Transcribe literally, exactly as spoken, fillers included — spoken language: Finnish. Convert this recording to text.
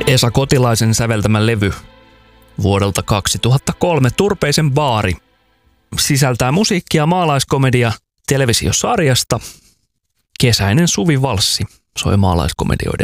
Esa Kotilaisen säveltämä levy vuodelta kaksituhattakolme Turpeisen baari sisältää musiikkia maalaiskomedia televisiosarjasta. Kesäinen suvivalssi soi maalaiskomedioiden